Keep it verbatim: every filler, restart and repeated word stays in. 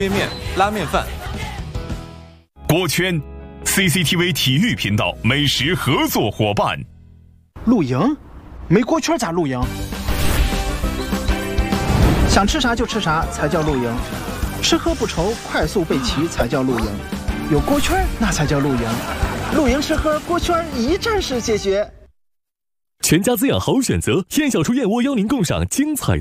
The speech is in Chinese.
面面、拉面饭。 锅圈 ，C C T V 体育频道美食合作伙伴。 露营？没锅圈咋露营？想吃啥就吃啥才叫露营，吃喝不愁，快速备齐才叫露营。有锅圈那才叫露营，露营吃喝锅圈一站式解决。 全家滋养好选择，燕小厨燕窝邀您共赏精彩。